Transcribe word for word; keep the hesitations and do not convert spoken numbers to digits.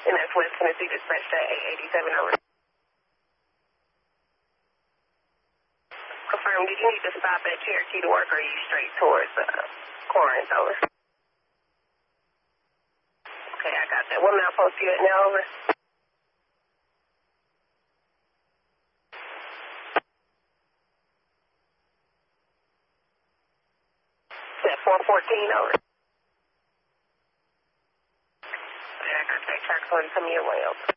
And that's West Tennessee Dispatch to eight eighty-seven over. Confirm, did you need to stop at Cherokee to work, or are you straight towards uh, Corinth, over? Okay, I got that. What milepost you at now, over? Set four fourteen, over. Okay, I got that track going from your way, over.